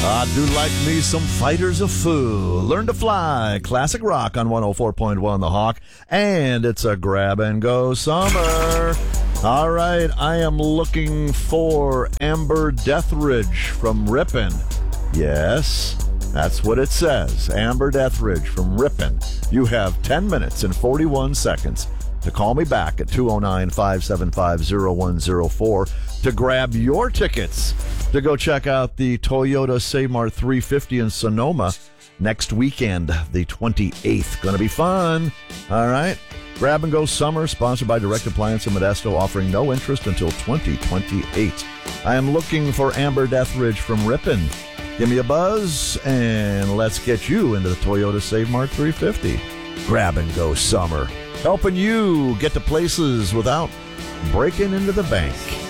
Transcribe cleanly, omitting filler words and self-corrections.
I do like me some Fighters of Foo. Learn to Fly, classic rock on 104.1 The Hawk. And it's a grab and go summer. All right, I am looking for Amber Deathridge from Ripon. Yes, that's what it says. Amber Deathridge from Ripon. You have 10 minutes and 41 seconds to call me back at 209-575-0104 to grab your tickets to go check out the Toyota Save Mart 350 in Sonoma next weekend, the 28th. Going to be fun. All right. Grab and Go Summer, sponsored by Direct Appliance in Modesto, offering no interest until 2028. I am looking for Amber Deathridge from Ripon. Give me a buzz, and let's get you into the Toyota Save Mart 350. Grab and Go Summer, helping you get to places without breaking into the bank.